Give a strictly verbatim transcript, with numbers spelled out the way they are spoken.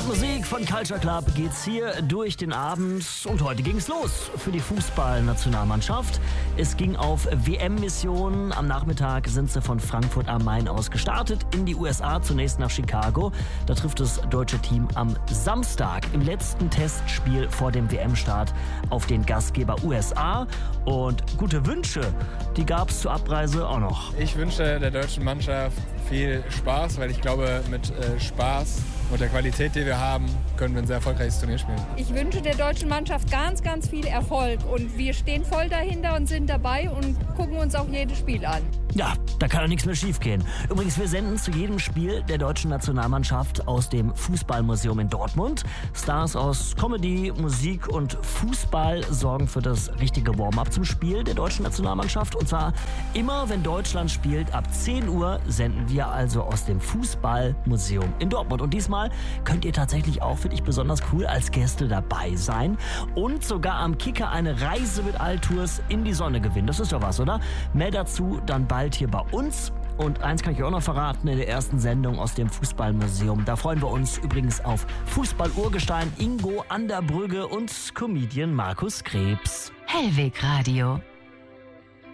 Musik von Culture Club geht's hier durch den Abend und heute ging's los für die Fußballnationalmannschaft. Es ging auf W M-Mission. Am Nachmittag sind sie von Frankfurt am Main aus gestartet in die U S A, zunächst nach Chicago. Da trifft das deutsche Team am Samstag im letzten Testspiel vor dem W M-Start auf den Gastgeber U S A. Und gute Wünsche, die gab's zur Abreise auch noch. Ich wünsche der deutschen Mannschaft viel Spaß, weil ich glaube, mit äh, Spaß und der Qualität, die wir haben, können wir ein sehr erfolgreiches Turnier spielen. Ich wünsche der deutschen Mannschaft ganz, ganz viel Erfolg und wir stehen voll dahinter und sind dabei und gucken uns auch jedes Spiel an. Ja, da kann ja nichts mehr schiefgehen. Übrigens, wir senden zu jedem Spiel der deutschen Nationalmannschaft aus dem Fußballmuseum in Dortmund. Stars aus Comedy, Musik und Fußball sorgen für das richtige Warm-up zum Spiel der deutschen Nationalmannschaft. Und zwar immer, wenn Deutschland spielt, ab zehn Uhr senden wir also aus dem Fußballmuseum in Dortmund. Und diesmal könnt ihr tatsächlich auch, finde ich besonders cool, als Gäste dabei sein und sogar am Kicker eine Reise mit Altours in die Sonne gewinnen. Das ist doch was, oder? Mehr dazu dann bald hier bei uns. Und eins kann ich euch auch noch verraten, in der ersten Sendung aus dem Fußballmuseum. Da freuen wir uns übrigens auf Fußball-Urgestein Ingo an der Brügge und Comedian Markus Krebs. Hellweg Radio.